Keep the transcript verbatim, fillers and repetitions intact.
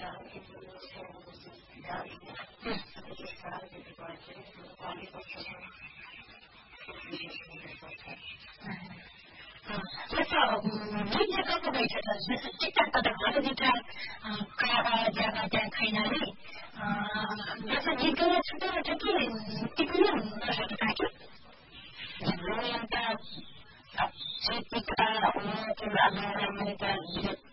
Questo media come c'è si tratta da quello di tra cara già già finali da di che tutto tutto tipo non so che non è ta se ti cara un che la